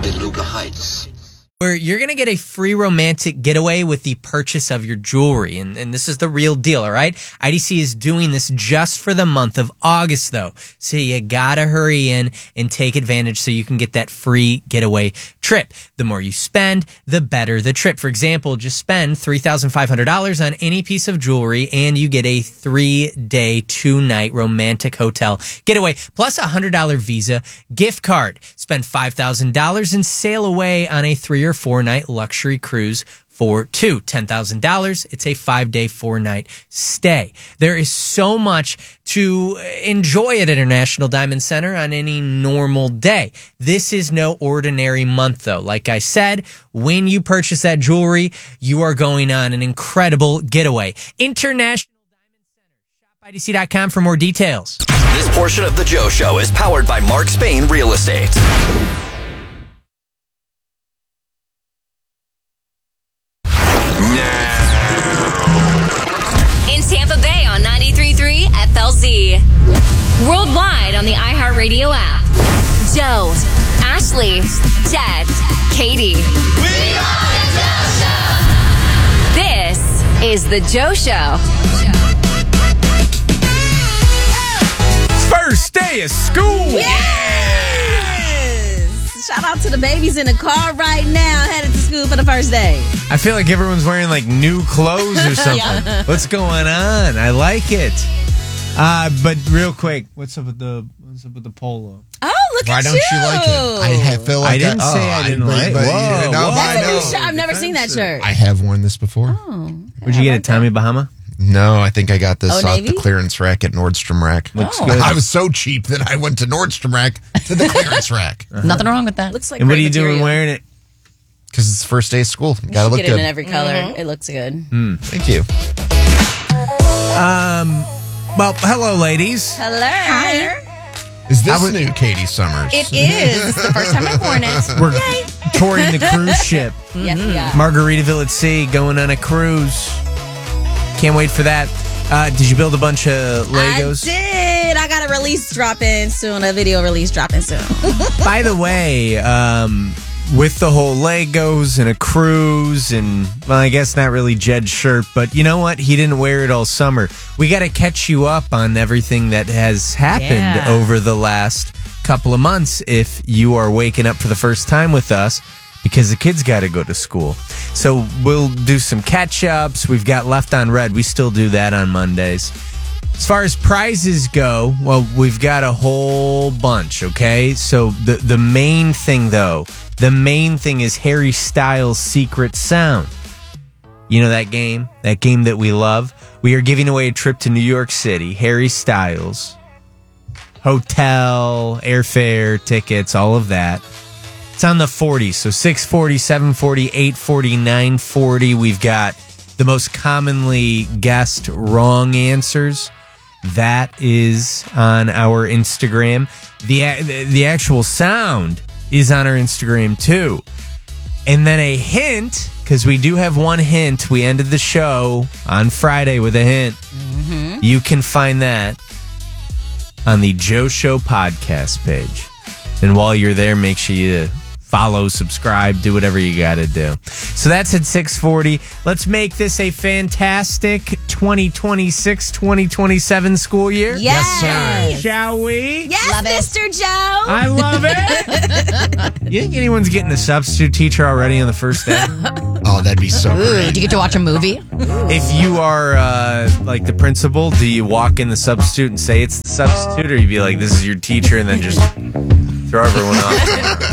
DeLuca Heights. Where you're going to get a free romantic getaway with the purchase of your jewelry. And this is the real deal, all right? IDC is doing this just for the month of August, though. So you got to hurry in and take advantage so you can get that free getaway trip. The more you spend, the better the trip. For example, just spend $3,500 on any piece of jewelry and you get a 3-day, 2-night romantic hotel getaway plus a $100 Visa gift card. Spend $5,000 and sail away on a 3 or 4-night luxury cruise for two. $10,000. It's a 5-day, 4-night stay. There is so much to enjoy at International Diamond Center on any normal day. This is no ordinary month, though. Like I said, when you purchase that jewelry, you are going on an incredible getaway. International Diamond Center. ShopIDC.com for more details. This portion of the Joe Show is powered by Mark Spain Real Estate. In Tampa Bay on 93.3 FLZ. Worldwide on the iHeartRadio app. Joe, Ashley, Jed, Katie. We are the Joe Show. This is the Joe Show. First day of school. Yes! Shout out to the babies in the car right now, headed to school for the first day. I feel like everyone's wearing like new clothes or something. Yeah. What's going on? I like it. But real quick, what's up with the polo? Oh, look Why at don't you! you like it? I feel like I didn't say I didn't like it. Whoa, That's a new know. shirt. I've never seen that shirt. I have worn this before. Where'd you get it, Tommy Bahama? No, I think I got this Oh, off Navy? the clearance rack at Nordstrom Rack. Looks good. I was so cheap that I went to Nordstrom Rack to the clearance rack. Nothing wrong with that. Looks like And what are great you doing material. wearing it? Because it's the first day of school. You Gotta should look get it good. in every color. It looks good. Thank you. Well, hello, ladies. Hello. Hi. Is this new Katie Summers? It is. It's the first time I've worn it. We're touring the cruise ship. Yes, we are. Margaritaville at Sea, going on a cruise. Can't wait for that. Did you build a bunch of Legos? I did. I got a release dropping soon. A video release dropping soon. By the way, with the whole Legos and a cruise and, well, I guess not really Jed's shirt, but you know what? He didn't wear it all summer. We got to catch you up on everything that has happened over the last couple of months if you are waking up for the first time with us, because the kids got to go to school. So we'll do some catch-ups. We've got Left on Red. We still do that on Mondays. As far as prizes go, well, we've got a whole bunch, okay? So the main thing, though, is Harry Styles' Secret Sound. You know that game? That game that we love? We are giving away a trip to New York City. Harry Styles. Hotel, airfare, tickets, all of that. It's on the 40s, so 640, 740, 840, 940. We've got the most commonly guessed wrong answers. That is on our Instagram. The actual sound is on our Instagram too. And then a hint, because we do have one hint. We ended the show on Friday with a hint. Mm-hmm. You can find that on the Joe Show podcast page. And while you're there, make sure you follow, subscribe, do whatever you got to do. So that's at 640. Let's make this a fantastic 2026-2027 school year. Yes, sir. Shall we? Yes, Love it. Mr. Joe. I love it. You think anyone's getting a substitute teacher already on the first day? Oh, that'd be so Ooh, great. do you get to watch a movie? If you are like the principal, do you walk in the substitute and say it's the substitute, or you be like, this is your teacher, and then just throw everyone off?